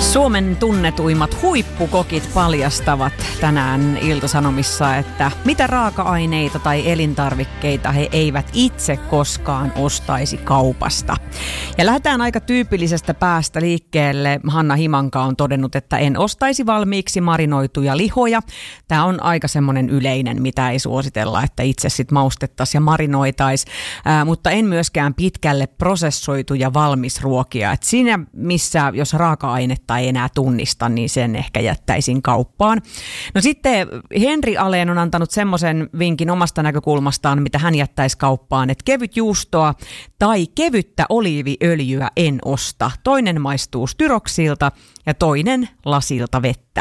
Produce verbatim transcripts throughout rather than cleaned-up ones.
Suomen tunnetuimmat huippukokit paljastavat tänään Ilta-Sanomissa, että mitä raaka-aineita tai elintarvikkeita he eivät itse koskaan ostaisi kaupasta. Ja lähdetään aika tyypillisestä päästä liikkeelle. Hanna Himanka on todennut, että en ostaisi valmiiksi marinoituja lihoja. Tämä on aika semmoinen yleinen, mitä ei suositella, että itse sitten maustettaisiin ja marinoitaisiin. Ää, mutta en myöskään pitkälle prosessoituja valmisruokia. Et siinä, missä jos raaka-ainetta ei enää tunnista, niin sen ehkä jättäisin kauppaan. No sitten Henri Aleen on antanut semmoisen vinkin omasta näkökulmastaan, mitä hän jättäisi kauppaan, että kevyt juustoa tai kevyttä oliiviöljyä en osta. Toinen maistuu styroksilta ja toinen lasilta vettä.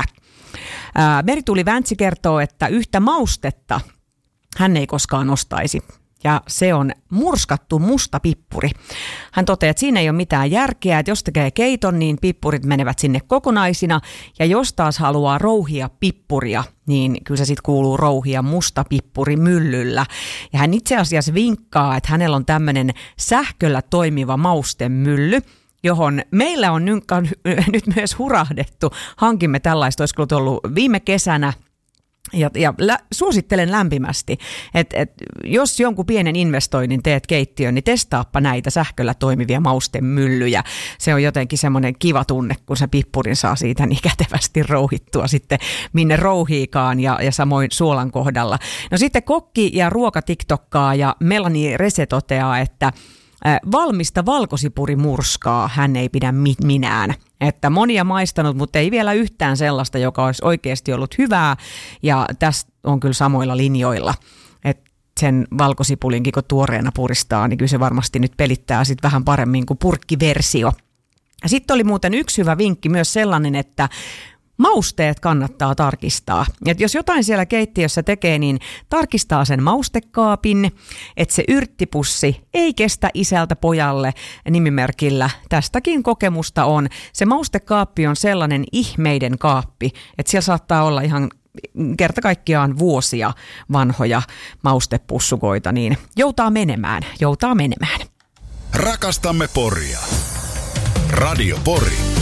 Ää, Merituli Väntsi kertoo, että yhtä maustetta hän ei koskaan ostaisi. Ja se on murskattu musta pippuri. Hän toteaa, että siinä ei ole mitään järkeä, että jos tekee keiton, niin pippurit menevät sinne kokonaisina. Ja jos taas haluaa rouhia pippuria, niin kyllä se sitten kuuluu rouhia musta pippuri myllyllä. Ja hän itse asiassa vinkkaa, että hänellä on tämmöinen sähköllä toimiva maustemylly, johon meillä on nyt myös hurahdettu. Hankimme tällaista, olisiko ollut viime kesänä. Ja, ja lä, suosittelen lämpimästi, että et, jos jonkun pienen investoinnin teet keittiöön, niin testaappa näitä sähköllä toimivia maustemyllyjä. Se on jotenkin semmoinen kiva tunne, kun se pippurin saa siitä niin kätevästi rouhittua sitten minne rouhiikaan ja, ja samoin suolan kohdalla. No sitten kokki ja ruokatiktokkaa ja Melanie Rese toteaa, että valmista valkosipurimurskaa hän ei pidä minään. Että monia maistanut, mutta ei vielä yhtään sellaista, joka olisi oikeasti ollut hyvää. Ja tässä on kyllä samoilla linjoilla. Että sen valkosipulinkin, kun tuoreena puristaa, niin kyllä se varmasti nyt pelittää sit vähän paremmin kuin purkkiversio. Sitten oli muuten yksi hyvä vinkki myös sellainen, että mausteet kannattaa tarkistaa. Et jos jotain siellä keittiössä tekee, niin tarkistaa sen maustekaapin, että se yrttipussi ei kestä isältä pojalle nimimerkillä. Tästäkin kokemusta on. Se maustekaappi on sellainen ihmeiden kaappi, että siellä saattaa olla ihan kerta kaikkiaan vuosia vanhoja maustepussukoita, niin joutaa menemään, joutaa menemään. Rakastamme Poria. Radio Pori.